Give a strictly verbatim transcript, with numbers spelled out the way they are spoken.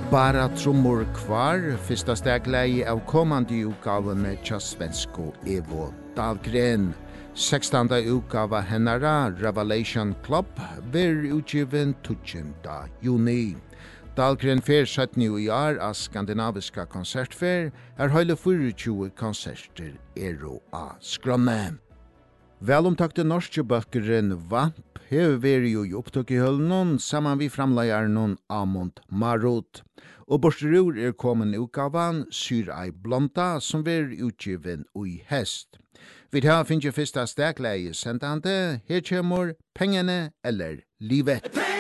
Bara trummor kvar, fyrsta stegleie av kommande utgavene tja svensko Evo Dahlgren. sextonda utgava hennara Revelation Club ver utgiven tjugonde juni. Dahlgren fer sjøttni i år av skandinaviska konsertfer, er høyle tjúgu konserter ero av skrønne. Velomtakte norske bøkeren Vamp hever veri jo i opptøk i høllen saman vi framleieren Amund Marot. Og borsterur er kommen utgavan Syr ei blonda som ver utgiven ui hest. Vi tar finnes fyrsta stegleie sendande, her kjemur Pengene eller Livet.